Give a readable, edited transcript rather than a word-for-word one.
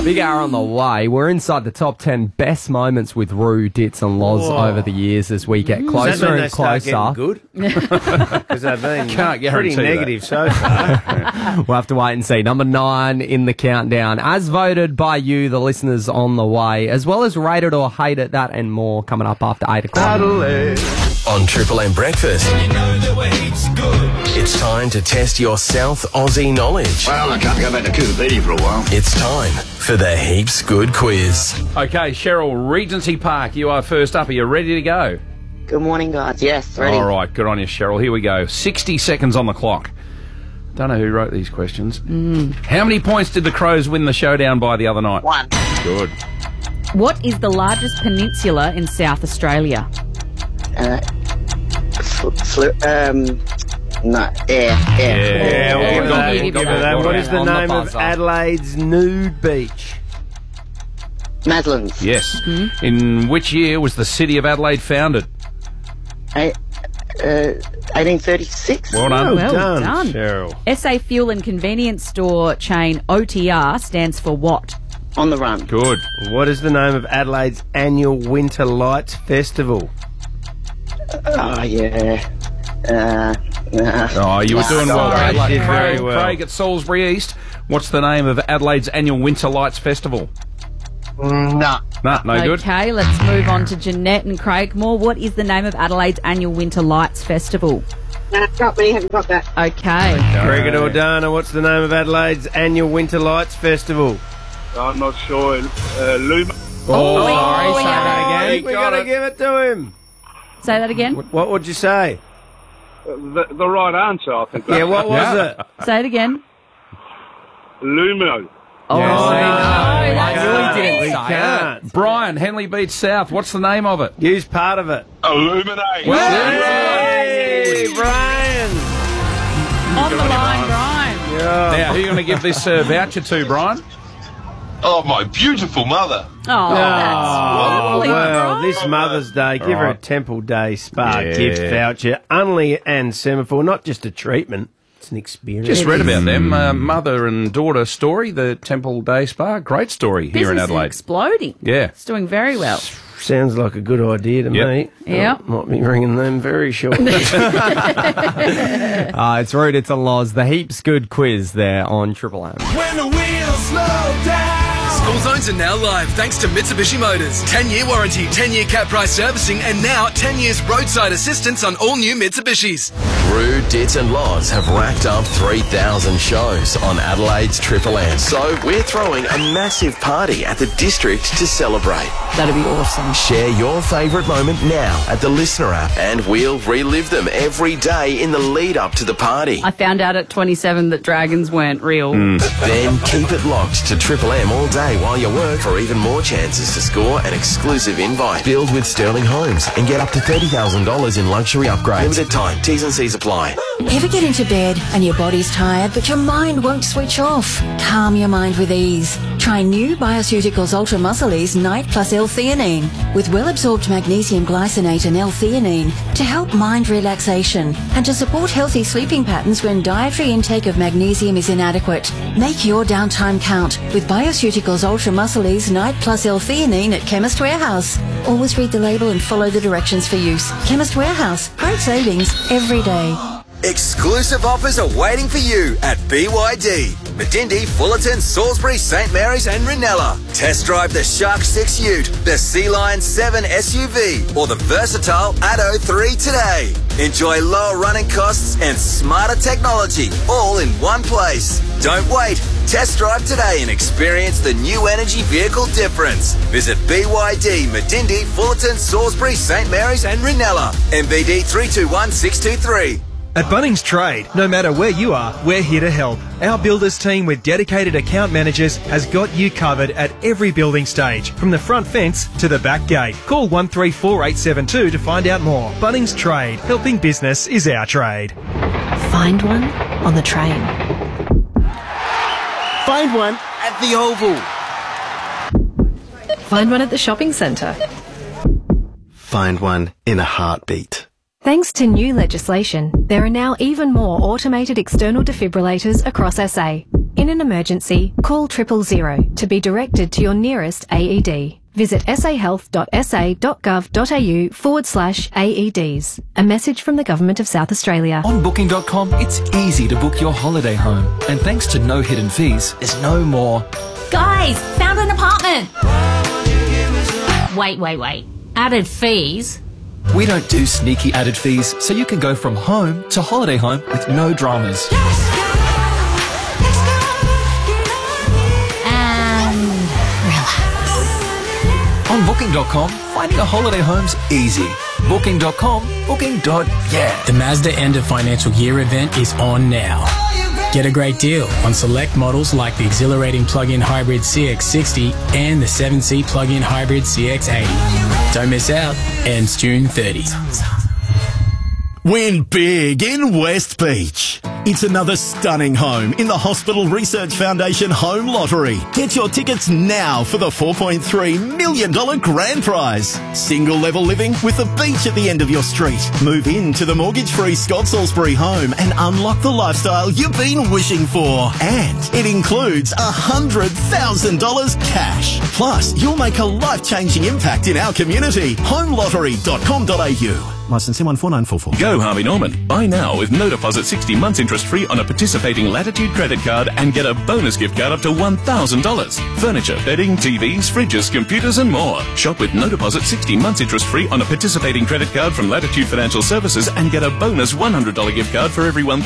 Big hour on the way. We're inside the top 10 best moments with Roo, Dits and Loz over the years as we get closer and closer. Good? Because they've been pretty negative so far. We'll have to wait and see. Number 9 in the countdown, as voted by you, the listeners on the way, as well as rated or hated, that and more coming up after 8 o'clock. On Triple M Breakfast, you know that we're heaps good. It's time to test your South Aussie knowledge. Well, I can't go back to Coolabetty for a while. It's time for the Heaps Good quiz. Okay, Cheryl, Regency Park, you are first up. Are you ready to go? Good morning, guys. Yes, ready. All right, good on you, Cheryl. Here we go. 60 seconds on the clock. Don't know who wrote these questions. How many points did the Crows win the showdown by the other night? 1. Good. What is the largest peninsula in South Australia? No, Yeah, we'll give Yeah, you that. What is the On the name of buzzer. Adelaide's nude beach? Maslins. Yes. In which year was the city of Adelaide founded? 1836. Well done. Well done. Cheryl. SA Fuel and Convenience Store chain OTR stands for what? On the run. Good. What is the name of Adelaide's annual Winter Lights Festival? Oh, yeah. Oh, you were doing well, Sorry, Craig. did very well. Craig at Salisbury East. What's the name of Adelaide's annual Winter Lights Festival? No. Nah, no good. Okay, let's move on to Jeanette and Craigmore. What is the name of Adelaide's annual Winter Lights Festival? Got me. Haven't got that. Okay. Cricket or Dana, what's the name of Adelaide's annual Winter Lights Festival? I'm not sure. Luma. Oh, sorry, say that again. We got to give it to him. Say that again. What would you say? The right answer, I think. Yeah, what was it? Say it again. Lumino. Oh, I knew he didn't We say can't. Brian, Henley Beach South. What's the name of it? Use part of it. Illuminate. Hey, Brian! on the line, Brian. Now, who are you going to give this voucher to, Brian? Oh, my beautiful mother. Oh, that's lovely, well, Brian. this Mother's Day, give her a Temple Day Spa Yeah. gift voucher. Unley and Semaphore, not just a treatment, it's an experience. Just read about them. Mother and daughter story, the Temple Day Spa. Great story here in Business is Adelaide. exploding. Yeah. It's doing very well. Sounds like a good idea to me. Yep. Might be ringing them very shortly. It's Rude, it's a Loz. The Heaps Good quiz there on Triple M. When the wheels slow down. School zones are now live thanks to Mitsubishi Motors. 10-year warranty, 10-year cap price servicing, and now 10 years roadside assistance on all new Mitsubishis. Rude, Dits and Loz have racked up 3,000 shows on Adelaide's Triple M. So we're throwing a massive party at the district to celebrate. That'd be awesome. Share your favourite moment now at the Listener app, and we'll relive them every day in the lead up to the party. I found out at 27 that dragons weren't real. Then keep it locked to Triple M all day while you work for even more chances to score an exclusive invite. Build with Sterling Homes and get up to $30,000 in luxury upgrades. Limited time. T's and C's apply. Ever get into bed and your body's tired but your mind won't switch off? Calm your mind with ease. Try new Bioceuticals Ultra Muscle Ease Night Plus L-theanine with well-absorbed magnesium glycinate and L-theanine to help mind relaxation and to support healthy sleeping patterns when dietary intake of magnesium is inadequate. Make your downtime count with Bioceuticals Ultra Muscle Ease Night Plus L-theanine at Chemist Warehouse. Always read the label and follow the directions for use. Chemist Warehouse. Great savings every day. Exclusive offers are waiting for you at BYD. Medindi, Fullerton, Salisbury, St Mary's and Ranella. Test drive the Shark 6 Ute, the Sea Lion 7 SUV or the versatile Atto 3 today. Enjoy lower running costs and smarter technology all in one place. Don't wait. Test drive today and experience the new energy vehicle difference. Visit BYD, Medindi, Fullerton, Salisbury, St Mary's and Ranella. MBD 321623. At Bunnings Trade, no matter where you are, we're here to help. Our builders team with dedicated account managers has got you covered at every building stage, from the front fence to the back gate. Call 134872 to find out more. Bunnings Trade, helping business is our trade. Find one on the train. Find one at the Oval. Find one at the shopping centre. Find one in a heartbeat. Thanks to new legislation, there are now even more automated external defibrillators across SA. In an emergency, call 000 to be directed to your nearest AED. Visit sahealth.sa.gov.au/AEDs. A message from the Government of South Australia. On Booking.com, it's easy to book your holiday home. And thanks to no hidden fees, there's no more. Guys, found an apartment. Wait. Added fees? We don't do sneaky added fees, so you can go from home to holiday home with no dramas. On Booking.com, finding a holiday home's easy. Booking.com, booking.yeah. The Mazda End of Financial Year event is on now. Get a great deal on select models like the exhilarating plug-in hybrid CX-60 and the 7-seat plug-in hybrid CX-80. Don't miss out. Ends June 30. Win big in West Beach. It's another stunning home in the Hospital Research Foundation Home Lottery. Get your tickets now for the $4.3 million grand prize. Single level living with a beach at the end of your street. Move into the mortgage-free Scott Salisbury home and unlock the lifestyle you've been wishing for. And it includes $100,000 cash. Plus, you'll make a life-changing impact in our community. Homelottery.com.au. Licence M14944. Go Harvey Norman. Buy now with no deposit 60 months interest-free on a participating Latitude credit card and get a bonus gift card up to $1,000. Furniture, bedding, TVs, fridges, computers and more. Shop with no deposit 60 months interest-free on a participating credit card from Latitude Financial Services and get a bonus $100 gift card for every